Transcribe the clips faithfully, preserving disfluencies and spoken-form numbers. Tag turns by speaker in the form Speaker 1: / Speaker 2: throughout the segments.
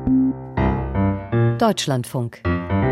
Speaker 1: Deutschlandfunk.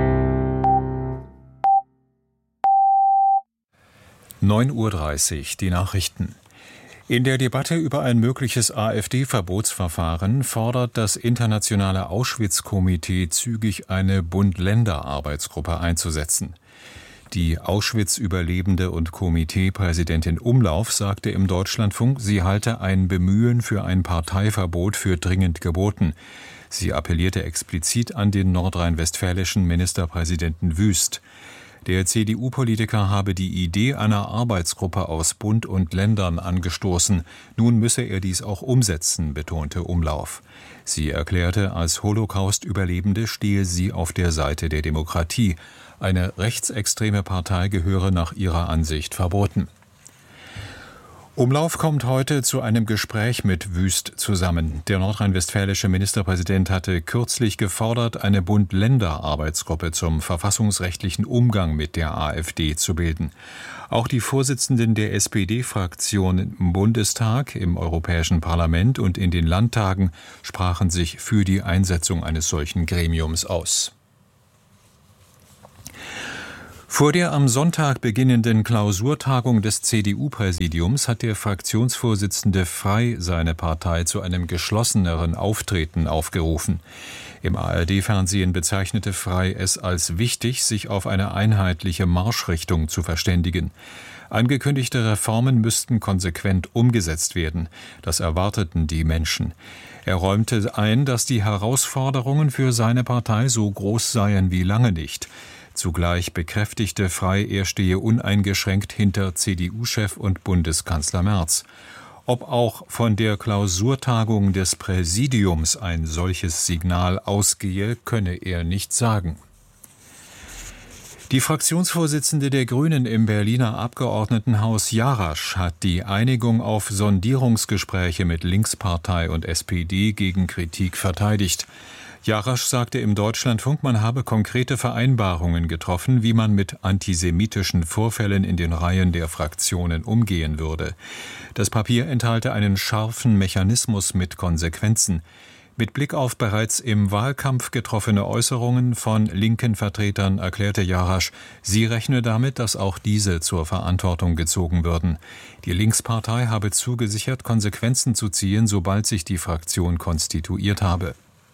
Speaker 2: neun Uhr dreißig, die Nachrichten. In der Debatte über ein mögliches AfD-Verbotsverfahren fordert das internationale Auschwitz-Komitee zügig eine Bund-Länder-Arbeitsgruppe einzusetzen. Die Auschwitz-Überlebende und Komiteepräsidentin Umlauf sagte im Deutschlandfunk, sie halte ein Bemühen für ein Parteiverbot für dringend geboten. Sie appellierte explizit an den nordrhein-westfälischen Ministerpräsidenten Wüst. Der C D U-Politiker habe die Idee einer Arbeitsgruppe aus Bund und Ländern angestoßen. Nun müsse er dies auch umsetzen, betonte Umlauf. Sie erklärte, als Holocaust-Überlebende stehe sie auf der Seite der Demokratie. Eine rechtsextreme Partei gehöre nach ihrer Ansicht verboten. Umlauf kommt heute zu einem Gespräch mit Wüst zusammen. Der nordrhein-westfälische Ministerpräsident hatte kürzlich gefordert, eine Bund-Länder-Arbeitsgruppe zum verfassungsrechtlichen Umgang mit der AfD zu bilden. Auch die Vorsitzenden der S P D-Fraktion im Bundestag, im Europäischen Parlament und in den Landtagen sprachen sich für die Einsetzung eines solchen Gremiums aus. Vor der am Sonntag beginnenden Klausurtagung des C D U-Präsidiums hat der Fraktionsvorsitzende Frey seine Partei zu einem geschlosseneren Auftreten aufgerufen. Im A R D-Fernsehen bezeichnete Frey es als wichtig, sich auf eine einheitliche Marschrichtung zu verständigen. Angekündigte Reformen müssten konsequent umgesetzt werden. Das erwarteten die Menschen. Er räumte ein, dass die Herausforderungen für seine Partei so groß seien wie lange nicht. Zugleich bekräftigte Frey, er stehe uneingeschränkt hinter C D U-Chef und Bundeskanzler Merz. Ob auch von der Klausurtagung des Präsidiums ein solches Signal ausgehe, könne er nicht sagen. Die Fraktionsvorsitzende der Grünen im Berliner Abgeordnetenhaus Jarasch hat die Einigung auf Sondierungsgespräche mit Linkspartei und S P D gegen Kritik verteidigt. Jarasch sagte im Deutschlandfunk, man habe konkrete Vereinbarungen getroffen, wie man mit antisemitischen Vorfällen in den Reihen der Fraktionen umgehen würde. Das Papier enthalte einen scharfen Mechanismus mit Konsequenzen. Mit Blick auf bereits im Wahlkampf getroffene Äußerungen von linken Vertretern erklärte Jarasch, sie rechne damit, dass auch diese zur Verantwortung gezogen würden. Die Linkspartei habe zugesichert, Konsequenzen zu ziehen, sobald sich die Fraktion konstituiert habe.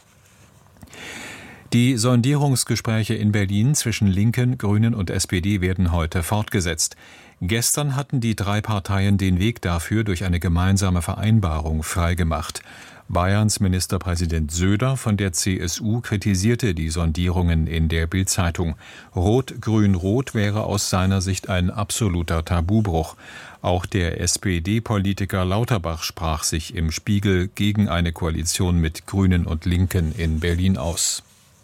Speaker 2: Die Sondierungsgespräche in Berlin zwischen Linken, Grünen und S P D werden heute fortgesetzt. Gestern hatten die drei Parteien den Weg dafür durch eine gemeinsame Vereinbarung freigemacht. Bayerns Ministerpräsident Söder von der C S U kritisierte die Sondierungen in der Bild-Zeitung. Rot-Grün-Rot wäre aus seiner Sicht ein absoluter Tabubruch. Auch der S P D-Politiker Lauterbach sprach sich im Spiegel gegen eine Koalition mit Grünen und Linken in Berlin aus.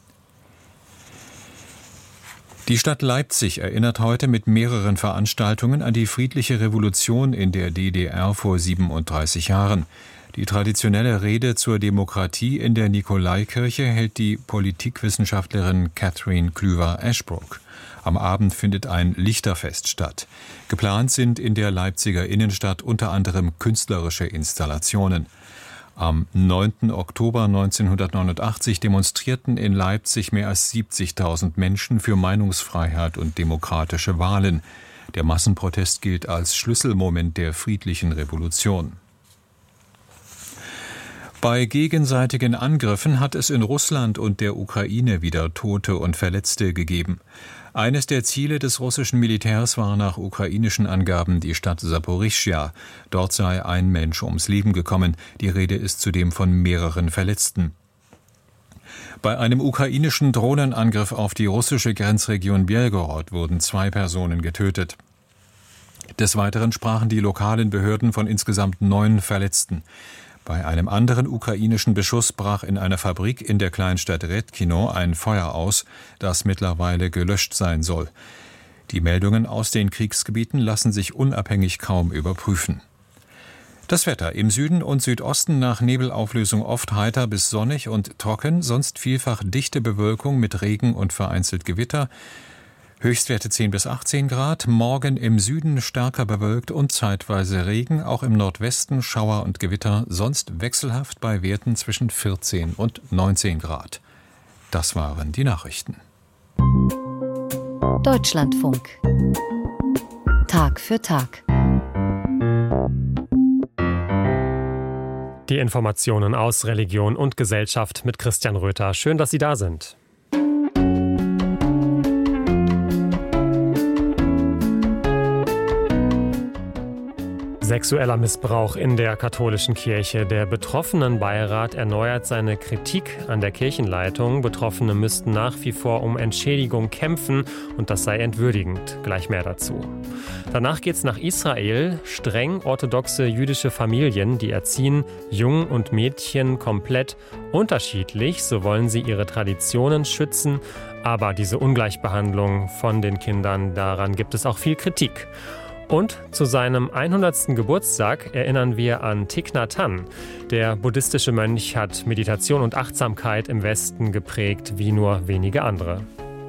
Speaker 2: Die Stadt Leipzig erinnert heute mit mehreren Veranstaltungen an die friedliche Revolution in der D D R vor siebenunddreißig Jahren. Die traditionelle Rede zur Demokratie in der Nikolaikirche hält die Politikwissenschaftlerin Catherine Klüver-Ashbrook. Am Abend findet ein Lichterfest statt. Geplant sind in der Leipziger Innenstadt unter anderem künstlerische Installationen. Am neunten Oktober neunzehnhundertneunundachtzig demonstrierten in Leipzig mehr als siebzigtausend Menschen für Meinungsfreiheit und demokratische Wahlen. Der Massenprotest gilt als Schlüsselmoment der friedlichen Revolution. Bei gegenseitigen Angriffen hat es in Russland und der Ukraine wieder Tote und Verletzte gegeben. Eines der Ziele des russischen Militärs war nach ukrainischen Angaben die Stadt Saporischschja. Dort sei ein Mensch ums Leben gekommen. Die Rede ist zudem von mehreren Verletzten. Bei einem ukrainischen Drohnenangriff auf die russische Grenzregion Belgorod wurden zwei Personen getötet. Des Weiteren sprachen die lokalen Behörden von insgesamt neun Verletzten. Bei einem anderen ukrainischen Beschuss brach in einer Fabrik in der Kleinstadt Redkino ein Feuer aus, das mittlerweile gelöscht sein soll. Die Meldungen aus den Kriegsgebieten lassen sich unabhängig kaum überprüfen. Das Wetter: im Süden und Südosten nach Nebelauflösung oft heiter bis sonnig und trocken, sonst vielfach dichte Bewölkung mit Regen und vereinzelt Gewitter. Höchstwerte zehn bis achtzehn Grad, morgen im Süden stärker bewölkt und zeitweise Regen, auch im Nordwesten Schauer und Gewitter, sonst wechselhaft bei Werten zwischen vierzehn und neunzehn Grad. Das waren die Nachrichten.
Speaker 1: Deutschlandfunk. Tag für Tag.
Speaker 3: Die Informationen aus Religion und Gesellschaft mit Christian Röther. Schön, dass Sie da sind. Sexueller Missbrauch in der katholischen Kirche. Der Betroffenenbeirat erneuert seine Kritik an der Kirchenleitung. Betroffene müssten nach wie vor um Entschädigung kämpfen und das sei entwürdigend. Gleich mehr dazu. Danach geht's nach Israel. Streng orthodoxe jüdische Familien, die erziehen Jungen und Mädchen komplett unterschiedlich. So wollen sie ihre Traditionen schützen. Aber diese Ungleichbehandlung von den Kindern, daran gibt es auch viel Kritik. Und zu seinem hundertsten Geburtstag erinnern wir an Thich Nhat Hanh. Der buddhistische Mönch hat Meditation und Achtsamkeit im Westen geprägt wie nur wenige andere.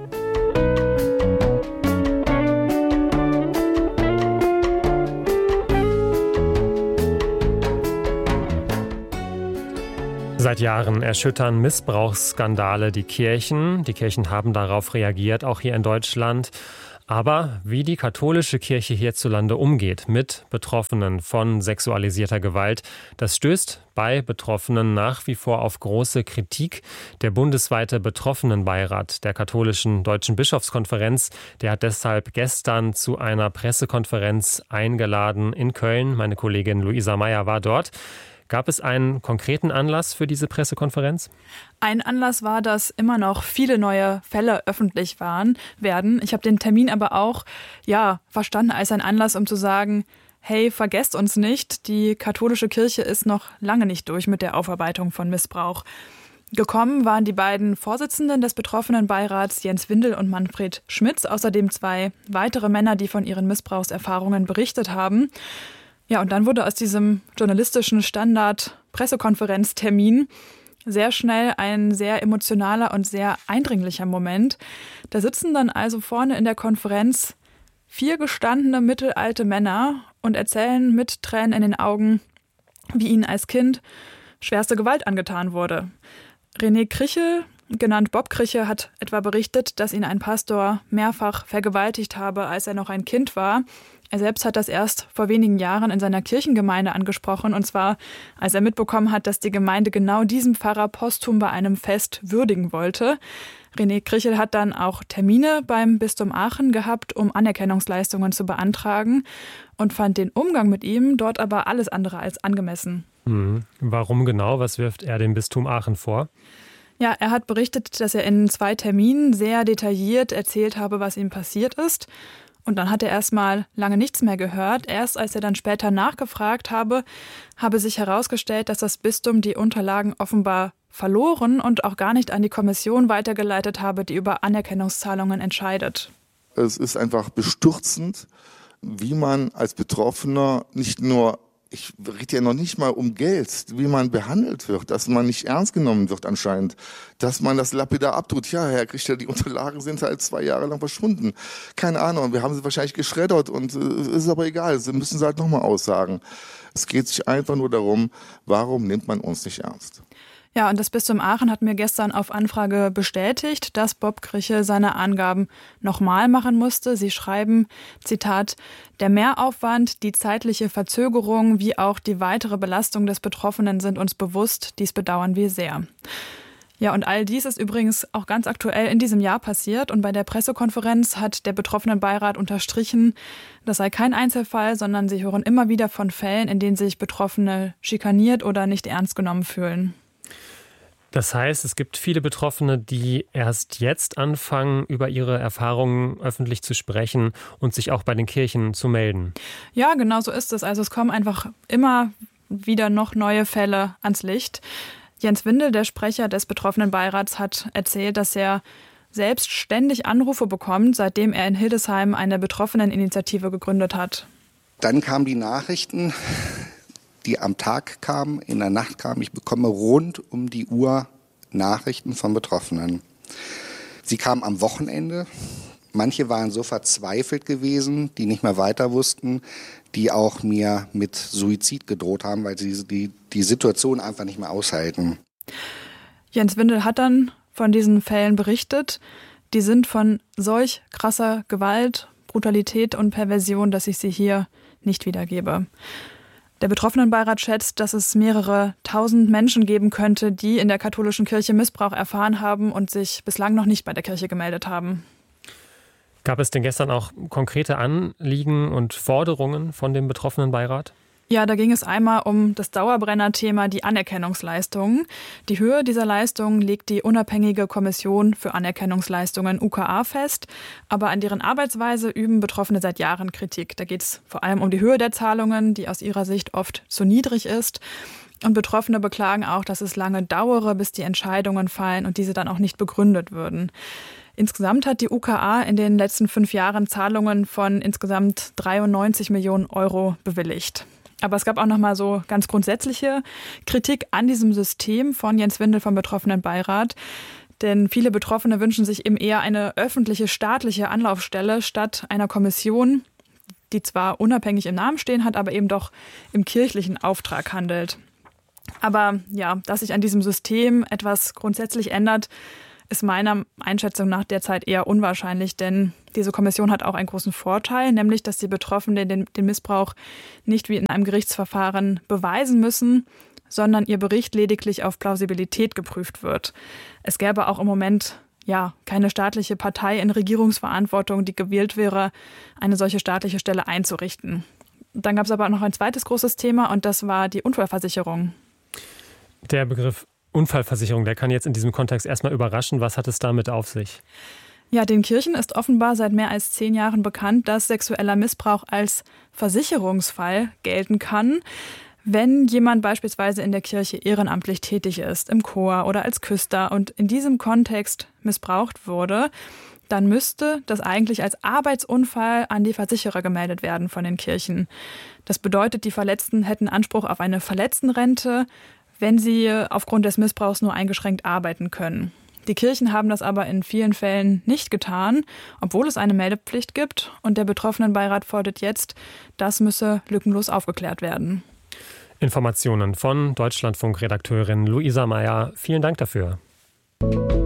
Speaker 3: Seit Jahren erschüttern Missbrauchsskandale die Kirchen. Die Kirchen haben darauf reagiert, auch hier in Deutschland. Aber wie die katholische Kirche hierzulande umgeht mit Betroffenen von sexualisierter Gewalt, das stößt bei Betroffenen nach wie vor auf große Kritik. Der bundesweite Betroffenenbeirat der katholischen Deutschen Bischofskonferenz, der hat deshalb gestern zu einer Pressekonferenz eingeladen in Köln. Meine Kollegin Luisa Meyer war dort. Gab es einen konkreten Anlass für diese Pressekonferenz?
Speaker 4: Ein Anlass war, dass immer noch viele neue Fälle öffentlich waren, werden. Ich habe den Termin aber auch ja, verstanden als einen Anlass, um zu sagen, hey, vergesst uns nicht, die katholische Kirche ist noch lange nicht durch mit der Aufarbeitung von Missbrauch. Gekommen waren die beiden Vorsitzenden des Betroffenenbeirats, Jens Windel und Manfred Schmitz, außerdem zwei weitere Männer, die von ihren Missbrauchserfahrungen berichtet haben. Ja, und dann wurde aus diesem journalistischen Standard-Pressekonferenztermin sehr schnell ein sehr emotionaler und sehr eindringlicher Moment. Da sitzen dann also vorne in der Konferenz vier gestandene mittelalte Männer und erzählen mit Tränen in den Augen, wie ihnen als Kind schwerste Gewalt angetan wurde. René Krichel, genannt Bob Krichel, hat etwa berichtet, dass ihn ein Pastor mehrfach vergewaltigt habe, als er noch ein Kind war. Er selbst hat das erst vor wenigen Jahren in seiner Kirchengemeinde angesprochen, und zwar, als er mitbekommen hat, dass die Gemeinde genau diesen Pfarrer posthum bei einem Fest würdigen wollte. René Krichel hat dann auch Termine beim Bistum Aachen gehabt, um Anerkennungsleistungen zu beantragen, und fand den Umgang mit ihm dort aber alles andere als angemessen.
Speaker 3: Hm. Warum genau? Was wirft er dem Bistum Aachen vor?
Speaker 4: Ja, er hat berichtet, dass er in zwei Terminen sehr detailliert erzählt habe, was ihm passiert ist. Und dann hat er erstmal lange nichts mehr gehört. Erst als er dann später nachgefragt habe, habe sich herausgestellt, dass das Bistum die Unterlagen offenbar verloren und auch gar nicht an die Kommission weitergeleitet habe, die über Anerkennungszahlungen entscheidet.
Speaker 5: Es ist einfach bestürzend, wie man als Betroffener nicht nur, ich rede ja noch nicht mal um Geld, wie man behandelt wird, dass man nicht ernst genommen wird anscheinend, dass man das lapidar abtut. Ja, Herr Krichter, die Unterlagen sind halt zwei Jahre lang verschwunden. Keine Ahnung, wir haben sie wahrscheinlich geschreddert und es äh, ist aber egal, sie müssen sie halt nochmal aussagen. Es geht sich einfach nur darum, warum nimmt man uns nicht ernst?
Speaker 4: Ja, und das Bistum Aachen hat mir gestern auf Anfrage bestätigt, dass Bob Krichel seine Angaben nochmal machen musste. Sie schreiben, Zitat, der Mehraufwand, die zeitliche Verzögerung wie auch die weitere Belastung des Betroffenen sind uns bewusst. Dies bedauern wir sehr. Ja, und all dies ist übrigens auch ganz aktuell in diesem Jahr passiert. Und bei der Pressekonferenz hat der Betroffenenbeirat unterstrichen, das sei kein Einzelfall, sondern sie hören immer wieder von Fällen, in denen sich Betroffene schikaniert oder nicht ernst genommen fühlen.
Speaker 3: Das heißt, es gibt viele Betroffene, die erst jetzt anfangen, über ihre Erfahrungen öffentlich zu sprechen und sich auch bei den Kirchen zu melden.
Speaker 4: Ja, genau so ist es. Also es kommen einfach immer wieder noch neue Fälle ans Licht. Jens Windel, der Sprecher des Betroffenenbeirats, hat erzählt, dass er selbst ständig Anrufe bekommt, seitdem er in Hildesheim eine Betroffeneninitiative gegründet hat.
Speaker 6: Dann kamen die Nachrichten, die am Tag kamen, in der Nacht kamen. Ich bekomme rund um die Uhr Nachrichten von Betroffenen. Sie kamen am Wochenende. Manche waren so verzweifelt gewesen, die nicht mehr weiter wussten, die auch mir mit Suizid gedroht haben, weil sie die, die Situation einfach nicht mehr aushalten.
Speaker 4: Jens Windel hat dann von diesen Fällen berichtet. Die sind von solch krasser Gewalt, Brutalität und Perversion, dass ich sie hier nicht wiedergebe. Der Betroffenenbeirat schätzt, dass es mehrere tausend Menschen geben könnte, die in der katholischen Kirche Missbrauch erfahren haben und sich bislang noch nicht bei der Kirche gemeldet haben.
Speaker 3: Gab es denn gestern auch konkrete Anliegen und Forderungen von dem Betroffenenbeirat?
Speaker 4: Ja, da ging es einmal um das Dauerbrenner-Thema, die Anerkennungsleistungen. Die Höhe dieser Leistungen legt die unabhängige Kommission für Anerkennungsleistungen U K A fest. Aber an deren Arbeitsweise üben Betroffene seit Jahren Kritik. Da geht es vor allem um die Höhe der Zahlungen, die aus ihrer Sicht oft zu niedrig ist. Und Betroffene beklagen auch, dass es lange dauere, bis die Entscheidungen fallen und diese dann auch nicht begründet würden. Insgesamt hat die U K A in den letzten fünf Jahren Zahlungen von insgesamt dreiundneunzig Millionen Euro bewilligt. Aber es gab auch noch mal so ganz grundsätzliche Kritik an diesem System von Jens Windel vom Betroffenenbeirat. Denn viele Betroffene wünschen sich eben eher eine öffentliche staatliche Anlaufstelle statt einer Kommission, die zwar unabhängig im Namen stehen hat, aber eben doch im kirchlichen Auftrag handelt. Aber ja, dass sich an diesem System etwas grundsätzlich ändert, ist meiner Einschätzung nach derzeit eher unwahrscheinlich, denn diese Kommission hat auch einen großen Vorteil, nämlich dass die Betroffenen den, den Missbrauch nicht wie in einem Gerichtsverfahren beweisen müssen, sondern ihr Bericht lediglich auf Plausibilität geprüft wird. Es gäbe auch im Moment ja keine staatliche Partei in Regierungsverantwortung, die gewählt wäre, eine solche staatliche Stelle einzurichten. Dann gab es aber noch ein zweites großes Thema und das war die Unfallversicherung.
Speaker 3: Der Begriff Unfallversicherung, der kann jetzt in diesem Kontext erstmal überraschen. Was hat es damit auf sich?
Speaker 4: Ja, den Kirchen ist offenbar seit mehr als zehn Jahren bekannt, dass sexueller Missbrauch als Versicherungsfall gelten kann, wenn jemand beispielsweise in der Kirche ehrenamtlich tätig ist, im Chor oder als Küster und in diesem Kontext missbraucht wurde, dann müsste das eigentlich als Arbeitsunfall an die Versicherer gemeldet werden von den Kirchen. Das bedeutet, die Verletzten hätten Anspruch auf eine Verletztenrente, wenn sie aufgrund des Missbrauchs nur eingeschränkt arbeiten können. Die Kirchen haben das aber in vielen Fällen nicht getan, obwohl es eine Meldepflicht gibt. Und der Betroffenenbeirat fordert jetzt, das müsse lückenlos aufgeklärt werden.
Speaker 3: Informationen von Deutschlandfunk-Redakteurin Luisa Meyer. Vielen Dank dafür.